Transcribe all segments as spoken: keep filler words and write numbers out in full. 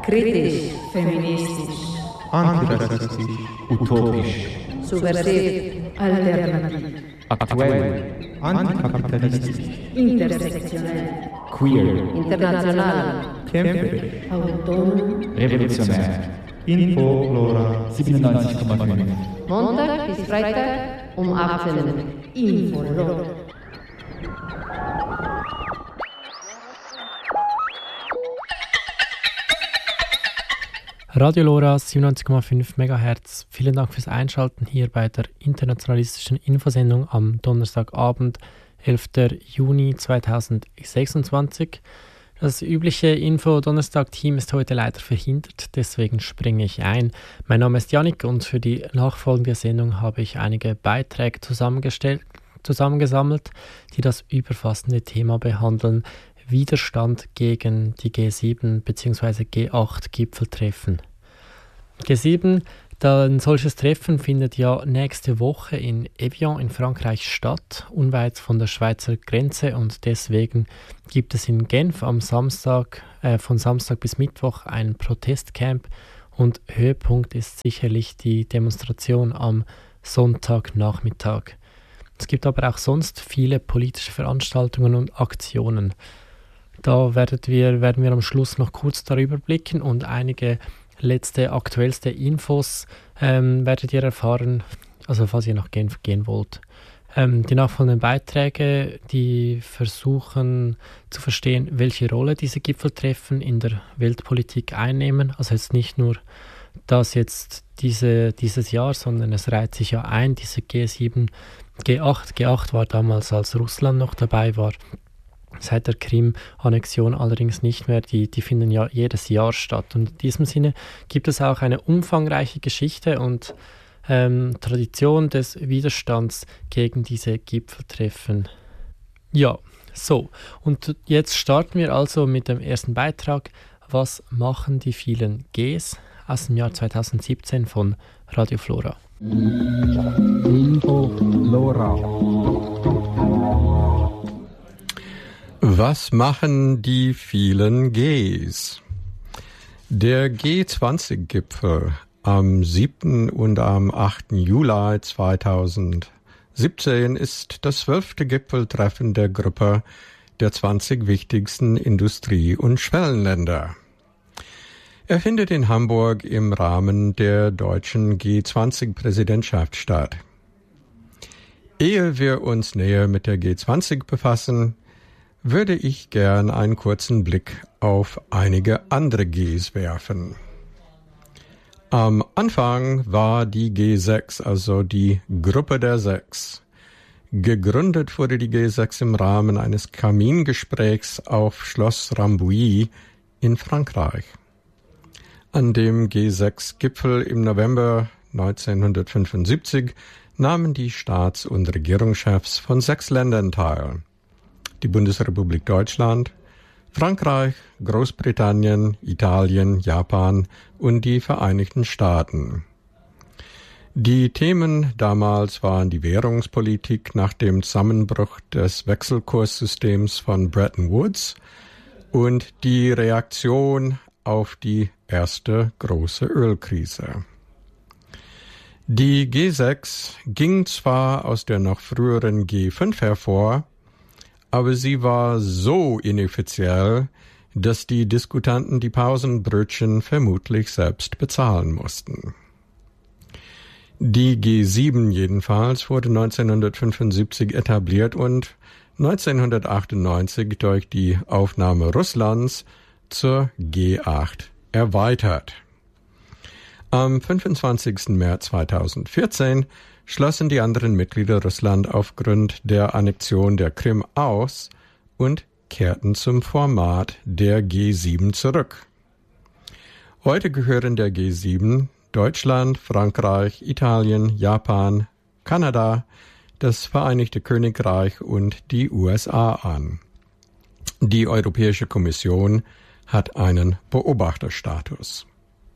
Kritisch, feministisch, antirassistisch, utopisch, subversiv, alternativ, aktuell, antikapitalistisch, intersektionell, queer, international, kämpferisch, autonom, revolutionär. Info Lora siebenundneunzig Komma fünf. Montag bis Freitag um achtzehn Uhr. Info Lora. Radio Lora siebenundneunzig Komma fünf Megahertz. Vielen Dank fürs Einschalten hier bei der internationalistischen Infosendung am Donnerstagabend, elften Juni zweitausendsechsundzwanzig. Das übliche Info-Donnerstag-Team ist heute leider verhindert, deswegen springe ich ein. Mein Name ist Yannick und für die nachfolgende Sendung habe ich einige Beiträge zusammengestellt, zusammengesammelt, die das überfassende Thema behandeln: Widerstand gegen die G sieben bzw. G acht Gipfeltreffen. G sieben, ein solches Treffen findet ja nächste Woche in Evian in Frankreich statt, unweit von der Schweizer Grenze, und deswegen gibt es in Genf am Samstag, äh, von Samstag bis Mittwoch ein Protestcamp, und Höhepunkt ist sicherlich die Demonstration am Sonntagnachmittag. Es gibt aber auch sonst viele politische Veranstaltungen und Aktionen. Da werden wir, werden wir am Schluss noch kurz darüber blicken und einige letzte, aktuellste Infos ähm, werdet ihr erfahren, also falls ihr nach Genf gehen wollt. Ähm, die nachfolgenden Beiträge, die versuchen zu verstehen, welche Rolle diese Gipfeltreffen in der Weltpolitik einnehmen. Also jetzt nicht nur das jetzt diese, dieses Jahr, sondern es reiht sich ja ein, diese G sieben, G acht. G acht war damals, als Russland noch dabei war. Seit der Krim-Annexion allerdings nicht mehr. Die, die finden ja jedes Jahr statt. Und in diesem Sinne gibt es auch eine umfangreiche Geschichte und ähm, Tradition des Widerstands gegen diese Gipfeltreffen. Ja, so. Und jetzt starten wir also mit dem ersten Beitrag. Was machen die vielen Gs? Aus dem Jahr zweitausendsiebzehn von Radio Flora. Info Flora. Was machen die vielen Gs? Der G zwanzig Gipfel am siebten und am achten Juli zweitausendsiebzehn ist das zwölfte Gipfeltreffen der Gruppe der zwanzig wichtigsten Industrie- und Schwellenländer. Er findet in Hamburg im Rahmen der deutschen G zwanzig Präsidentschaft statt. Ehe wir uns näher mit der G zwanzig befassen, würde ich gern einen kurzen Blick auf einige andere Gs werfen. Am Anfang war die G sechs, also die Gruppe der Sechs. Gegründet wurde die G sechs im Rahmen eines Kamingesprächs auf Schloss Rambouillet in Frankreich. An dem G sechs Gipfel im November neunzehnhundertfünfundsiebzig nahmen die Staats- und Regierungschefs von sechs Ländern teil: die Bundesrepublik Deutschland, Frankreich, Großbritannien, Italien, Japan und die Vereinigten Staaten. Die Themen damals waren die Währungspolitik nach dem Zusammenbruch des Wechselkurssystems von Bretton Woods und die Reaktion auf die erste große Ölkrise. Die G sechs ging zwar aus der noch früheren G fünf hervor, aber sie war so inoffiziell, dass die Diskutanten die Pausenbrötchen vermutlich selbst bezahlen mussten. Die G sieben jedenfalls wurde neunzehnhundertfünfundsiebzig etabliert und neunzehnhundertachtundneunzig durch die Aufnahme Russlands zur G acht erweitert. Am fünfundzwanzigsten März zweitausendvierzehn schlossen die anderen Mitglieder Russland aufgrund der Annexion der Krim aus und kehrten zum Format der G sieben zurück. Heute gehören der G sieben Deutschland, Frankreich, Italien, Japan, Kanada, das Vereinigte Königreich und die U S A an. Die Europäische Kommission hat einen Beobachterstatus.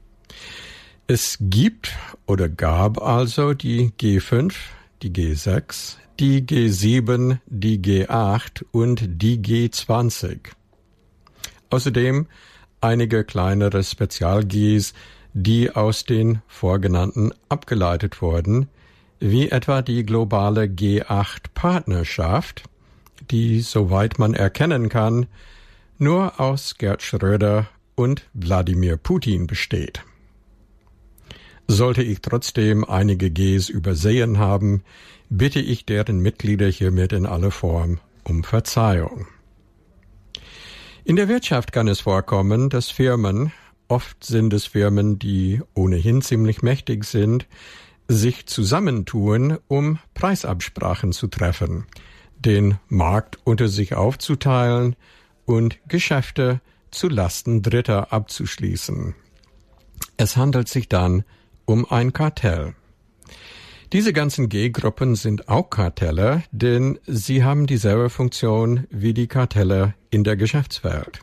Es gibt oder gab also die G fünf, die G sechs, die G sieben, die G acht und die G zwanzig. Außerdem einige kleinere Spezial-Gs, die aus den vorgenannten abgeleitet wurden, wie etwa die globale G acht Partnerschaft, die, soweit man erkennen kann, nur aus Gerd Schröder und Wladimir Putin besteht. Sollte ich trotzdem einige Gs übersehen haben, bitte ich deren Mitglieder hiermit in aller Form um Verzeihung. In der Wirtschaft kann es vorkommen, dass Firmen, oft sind es Firmen, die ohnehin ziemlich mächtig sind, sich zusammentun, um Preisabsprachen zu treffen, den Markt unter sich aufzuteilen und Geschäfte zu Lasten Dritter abzuschließen. Es handelt sich dann um ein Kartell. Diese ganzen G-Gruppen sind auch Kartelle, denn sie haben dieselbe Funktion wie die Kartelle in der Geschäftswelt.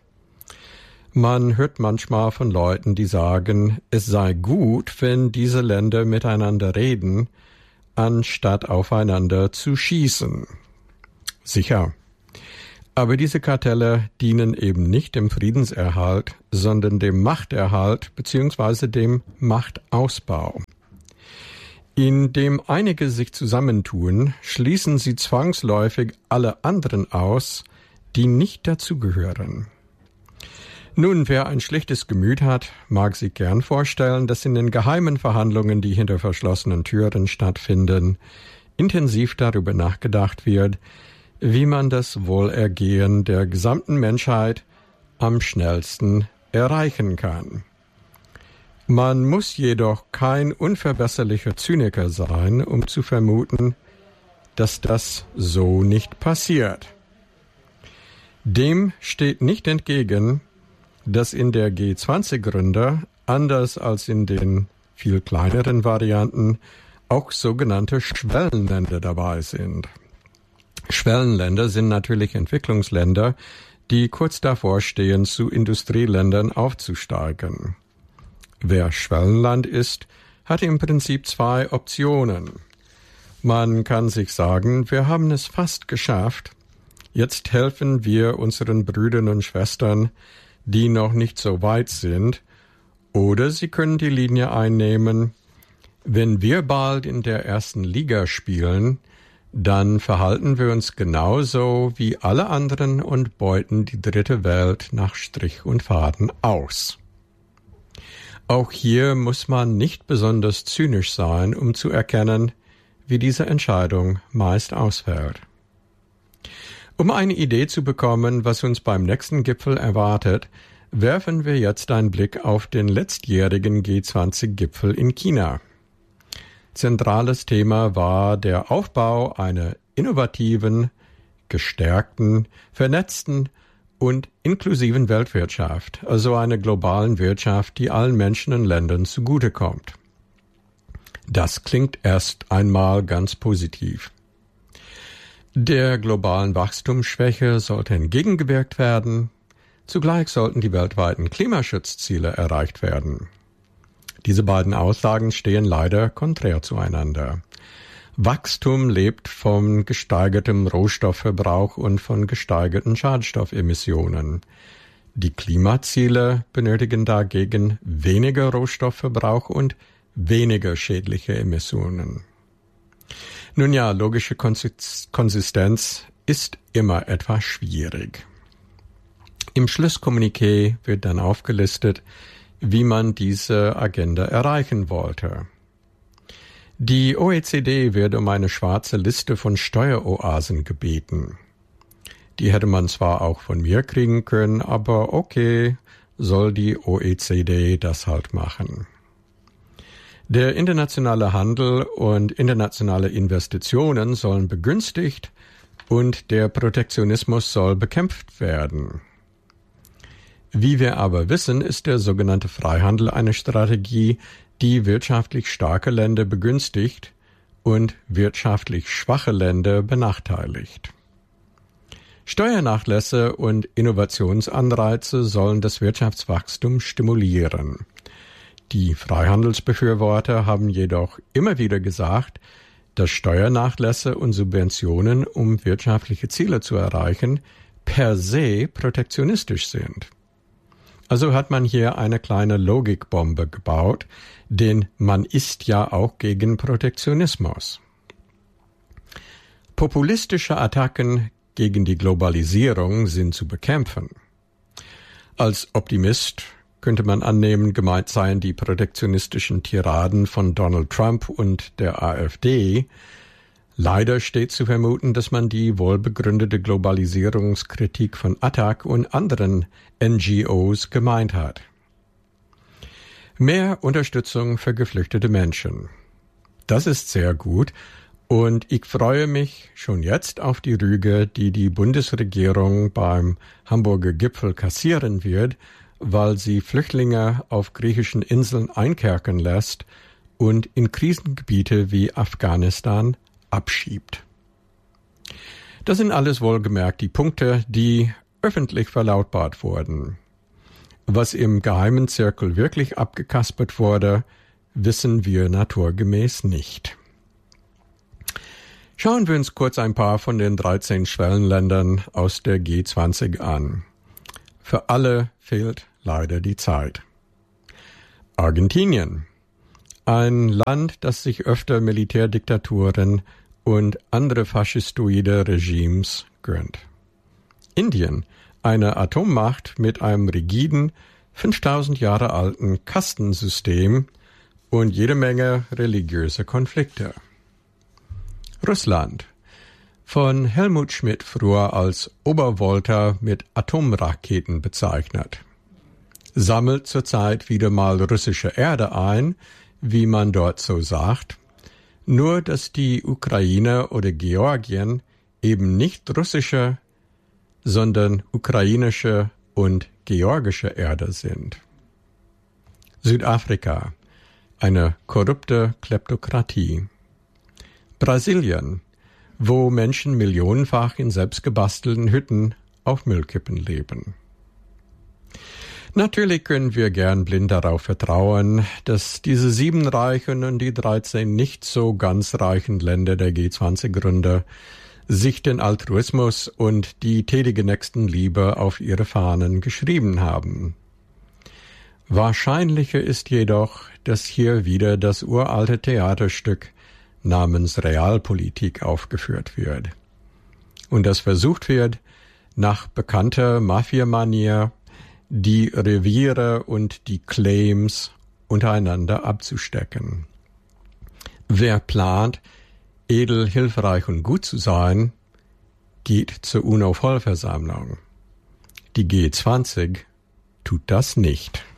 Man hört manchmal von Leuten, die sagen, es sei gut, wenn diese Länder miteinander reden, anstatt aufeinander zu schießen. Sicher. Aber diese Kartelle dienen eben nicht dem Friedenserhalt, sondern dem Machterhalt bzw. dem Machtausbau. Indem einige sich zusammentun, schließen sie zwangsläufig alle anderen aus, die nicht dazugehören. Nun, wer ein schlichtes Gemüt hat, mag sich gern vorstellen, dass in den geheimen Verhandlungen, die hinter verschlossenen Türen stattfinden, intensiv darüber nachgedacht wird, wie man das Wohlergehen der gesamten Menschheit am schnellsten erreichen kann. Man muss jedoch kein unverbesserlicher Zyniker sein, um zu vermuten, dass das so nicht passiert. Dem steht nicht entgegen, dass in der G zwanzig-Runde, anders als in den viel kleineren Varianten, auch sogenannte Schwellenländer dabei sind. Schwellenländer sind natürlich Entwicklungsländer, die kurz davor stehen, zu Industrieländern aufzusteigen. Wer Schwellenland ist, hat im Prinzip zwei Optionen. Man kann sich sagen, wir haben es fast geschafft, jetzt helfen wir unseren Brüdern und Schwestern, die noch nicht so weit sind, oder sie können die Linie einnehmen, wenn wir bald in der ersten Liga spielen, dann verhalten wir uns genauso wie alle anderen und beuten die dritte Welt nach Strich und Faden aus. Auch hier muss man nicht besonders zynisch sein, um zu erkennen, wie diese Entscheidung meist ausfällt. Um eine Idee zu bekommen, was uns beim nächsten Gipfel erwartet, werfen wir jetzt einen Blick auf den letztjährigen G zwanzig-Gipfel in China. Zentrales Thema war der Aufbau einer innovativen, gestärkten, vernetzten und inklusiven Weltwirtschaft, also einer globalen Wirtschaft, die allen Menschen und Ländern zugutekommt. Das klingt erst einmal ganz positiv. Der globalen Wachstumsschwäche sollte entgegengewirkt werden. Zugleich sollten die weltweiten Klimaschutzziele erreicht werden. Diese beiden Aussagen stehen leider konträr zueinander. Wachstum lebt vom gesteigerten Rohstoffverbrauch und von gesteigerten Schadstoffemissionen. Die Klimaziele benötigen dagegen weniger Rohstoffverbrauch und weniger schädliche Emissionen. Nun ja, logische Konsistenz ist immer etwas schwierig. Im Schlusskommuniqué wird dann aufgelistet, wie man diese Agenda erreichen wollte. Die O E C D wird um eine schwarze Liste von Steueroasen gebeten. Die hätte man zwar auch von mir kriegen können, aber okay, soll die O E C D das halt machen. Der internationale Handel und internationale Investitionen sollen begünstigt und der Protektionismus soll bekämpft werden. Wie wir aber wissen, ist der sogenannte Freihandel eine Strategie, die wirtschaftlich starke Länder begünstigt und wirtschaftlich schwache Länder benachteiligt. Steuernachlässe und Innovationsanreize sollen das Wirtschaftswachstum stimulieren. Die Freihandelsbefürworter haben jedoch immer wieder gesagt, dass Steuernachlässe und Subventionen, um wirtschaftliche Ziele zu erreichen, per se protektionistisch sind. Also hat man hier eine kleine Logikbombe gebaut, denn man ist ja auch gegen Protektionismus. Populistische Attacken gegen die Globalisierung sind zu bekämpfen. Als Optimist könnte man annehmen, gemeint seien die protektionistischen Tiraden von Donald Trump und der AfD. Leider steht zu vermuten, dass man die wohlbegründete Globalisierungskritik von A T T A C und anderen N G Os gemeint hat. Mehr Unterstützung für geflüchtete Menschen. Das ist sehr gut und ich freue mich schon jetzt auf die Rüge, die die Bundesregierung beim Hamburger Gipfel kassieren wird, weil sie Flüchtlinge auf griechischen Inseln einkerkern lässt und in Krisengebiete wie Afghanistan abschiebt. Das sind alles wohlgemerkt die Punkte, die öffentlich verlautbart wurden. Was im geheimen Zirkel wirklich abgekaspert wurde, wissen wir naturgemäß nicht. Schauen wir uns kurz ein paar von den dreizehn Schwellenländern aus der G zwanzig an. Für alle fehlt leider die Zeit. Argentinien. Ein Land, das sich öfter Militärdiktaturen und andere faschistoide Regimes gönnt. Indien, eine Atommacht mit einem rigiden, fünftausend Jahre alten Kastensystem und jede Menge religiöse Konflikte. Russland, von Helmut Schmidt früher als Obervolter mit Atomraketen bezeichnet, sammelt zurzeit wieder mal russische Erde ein, wie man dort so sagt, nur dass die Ukraine oder Georgien eben nicht russische, sondern ukrainische und georgische Erde sind. Südafrika, eine korrupte Kleptokratie. Brasilien, wo Menschen millionenfach in selbstgebastelten Hütten auf Müllkippen leben. Natürlich können wir gern blind darauf vertrauen, dass diese sieben reichen und die dreizehn nicht so ganz reichen Länder der G zwanzig-Gründer sich den Altruismus und die tätige Nächstenliebe auf ihre Fahnen geschrieben haben. Wahrscheinlicher ist jedoch, dass hier wieder das uralte Theaterstück namens Realpolitik aufgeführt wird und dass versucht wird, nach bekannter Mafia-Manier die Reviere und die Claims untereinander abzustecken. Wer plant, edel, hilfreich und gut zu sein, geht zur UNO-Vollversammlung. Die G zwanzig tut das nicht.